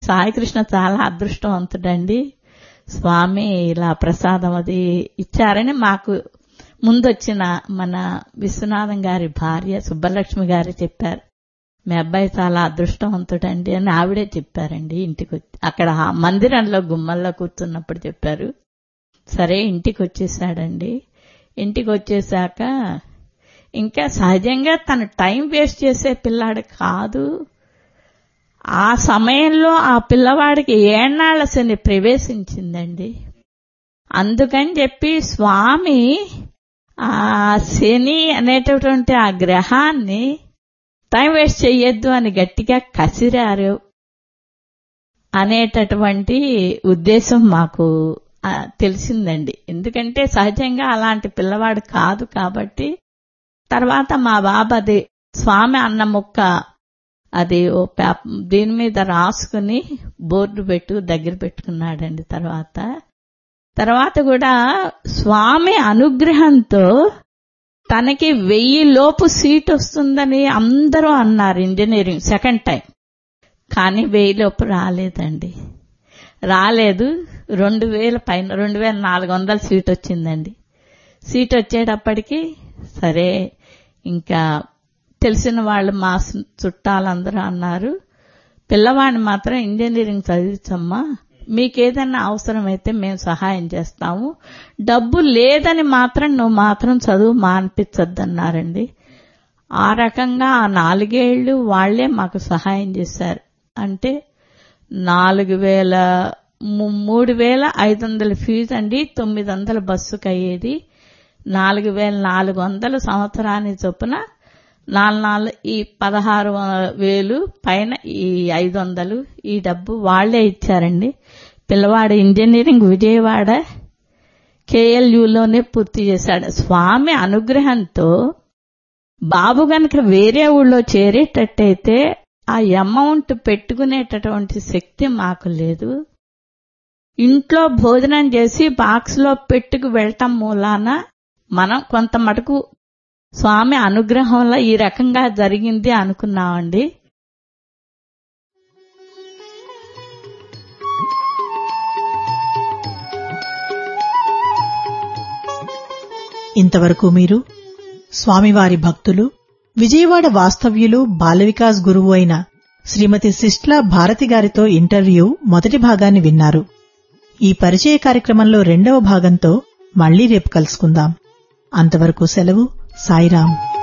సాయికృష్ణ చాలా అదృష్టవంతుడండి. స్వామి ఇలా ప్రసాదం అది ఇచ్చారని మాకు ముందొచ్చిన మన విశ్వనాథం గారి భార్య సుబ్బలక్ష్మి గారు చెప్పారు. మీ అబ్బాయి చాలా అదృష్టవంతుడండి అని ఆవిడే చెప్పారండి. ఇంటికి వచ్చి అక్కడ మందిరంలో గుమ్మల్లో కూర్చున్నప్పుడు చెప్పారు. సరే ఇంటికి వచ్చేసాడండి. ఇంటికి వచ్చేసాక ఇంకా సహజంగా తను టైం వేస్ట్ చేసే పిల్లాడు కాదు. ఆ సమయంలో ఆ పిల్లవాడికి ఏన్నాళ్ల శని ప్రవేశించిందండి. అందుకని చెప్పి స్వామి ఆ శని అనేటటువంటి ఆ గ్రహాన్ని టైం వేస్ట్ చెయ్యొద్దు అని గట్టిగా కసిరారు అనేటటువంటి ఉద్దేశం మాకు తెలిసిందండి. ఎందుకంటే సహజంగా అలాంటి పిల్లవాడు కాదు కాబట్టి. తర్వాత మా బాబు అది స్వామి అన్న ముక్క అది దీని మీద రాసుకుని బోర్డు దగ్గర పెట్టుకున్నాడండి. తర్వాత కూడా స్వామి అనుగ్రహంతో తనకి 1000 లోపు సీట్ వస్తుందని అందరూ అన్నారు ఇంజనీరింగ్ సెకండ్ టైం. కానీ 1000 లోపు రాలేదండి. రాలేదు. 2000 పైన 2400 సీట్ వచ్చిందండి. సీట్ వచ్చేటప్పటికి సరే ఇంకా తెలిసిన వాళ్ళు మా చుట్టాలందరూ అన్నారు, పిల్లవాడిని మాత్రం ఇంజనీరింగ్ చదివించమ్మా, మీకేదన్నా అవసరమైతే మేము సహాయం చేస్తాము, డబ్బు లేదని మాత్రం నువ్వు మాత్రం చదువు మానిపించొద్దన్నారండి. ఆ రకంగా ఆ 4 ఏళ్లు వాళ్లే మాకు సహాయం చేశారు. అంటే 3500 ఫీజు అండి, 900 బస్సుకు అయ్యేది. 4400 సంవత్సరానికి చొప్పున 4 ఈ 16,000 పైన ఈ 500 ఈ డబ్బు వాళ్లే ఇచ్చారండి. పిల్లవాడు ఇంజనీరింగ్ విజయవాడ KLUలోనే పూర్తి చేశాడు. స్వామి అనుగ్రహంతో బాబు గనక వేరే ఊళ్ళో చేరేటట్టయితే ఆ అమౌంట్ పెట్టుకునేటటువంటి శక్తి మాకు లేదు. ఇంట్లో భోజనం చేసి బాక్స్ లో పెట్టుకు వెళ్లటం మూలాన మనం కొంత మటుకు స్వామి అనుగ్రహంలో ఈ రకంగా జరిగింది అనుకున్నామండి. ఇంతవరకు మీరు స్వామివారి భక్తులు, విజయవాడ వాస్తవ్యులు, బాల వికాస్ గురువు అయిన శ్రీమతి సిస్ట్లా భారతి గారితో ఇంటర్వ్యూ మొదటి భాగాన్ని విన్నారు. ఈ పరిచయ కార్యక్రమంలో 2వ భాగంతో మళ్లీ రేపు కలుసుకుందాం. అంతవరకు సెలవు. సాయిరాం.